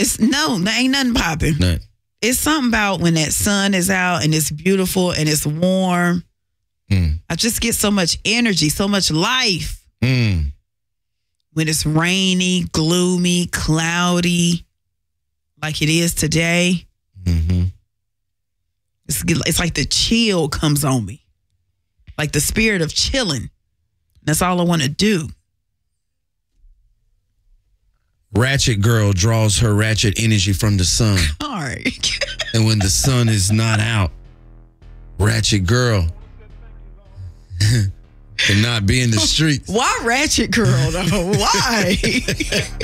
There ain't nothing popping. None. It's something about when that sun is out and it's beautiful and it's warm. I just get so much energy, so much life. When it's rainy, gloomy, cloudy, like it is today, it's like the chill comes on me. Like the spirit of chilling. That's all I want to do. Ratchet girl draws her ratchet energy from the sun. All right. And when the sun is not out, ratchet girl cannot be in the streets. Why ratchet girl though? Why?